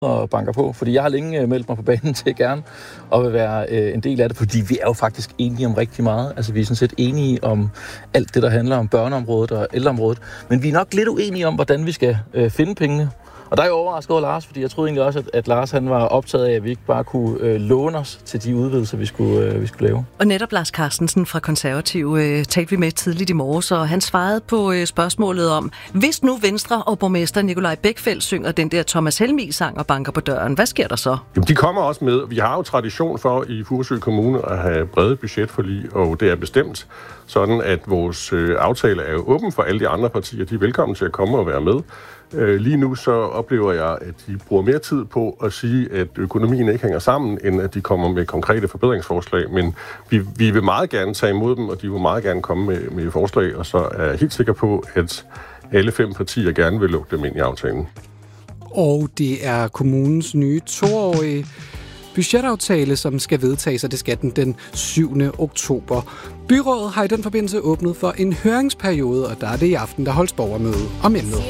og banker på, fordi jeg har længe meldt mig på banen til gerne og vil være en del af det, fordi vi er jo faktisk enige om rigtig meget. Altså, vi er sådan set enige om alt det, der handler om børneområdet og ældreområdet, men vi er nok lidt uenige om, hvordan vi skal finde pengene. Og der er jeg overrasket over Lars, fordi jeg troede egentlig også, at Lars han var optaget af, at vi ikke bare kunne låne os til de udvidelser, vi skulle lave. Og netop Lars Carstensen fra Konservative talte vi med tidligt i morges, og han svarede på spørgsmålet om, hvis nu Venstre og borgmester Nikolaj Bækfeldt synger den der Thomas Helmig-sang og banker på døren, hvad sker der så? Jamen, de kommer også med. Vi har jo tradition for i Furesø Kommune at have brede budgetforlig, og det er bestemt sådan, at vores aftale er jo åben for alle de andre partier. De er velkommen til at komme og være med. Lige nu så oplever jeg, at de bruger mere tid på at sige, at økonomien ikke hænger sammen, end at de kommer med konkrete forbedringsforslag. Men vi vil meget gerne tage imod dem, og de vil meget gerne komme med forslag, og så er jeg helt sikker på, at alle 5 partier gerne vil lukke dem ind i aftalen. Og det er kommunens nye 2-årige budgetaftale, som skal vedtages, og det skal den 7. oktober. Byrådet har i den forbindelse åbnet for en høringsperiode, og der er det i aften, der holdes borgermøde om emnet.